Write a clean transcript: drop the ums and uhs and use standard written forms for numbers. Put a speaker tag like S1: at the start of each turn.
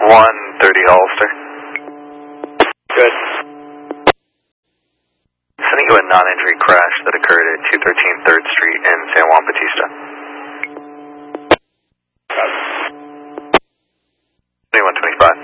S1: 130 Hollister.
S2: Good.
S1: Sending you a non-injury crash that occurred at 213 3rd Street in San Juan Bautista. 2125.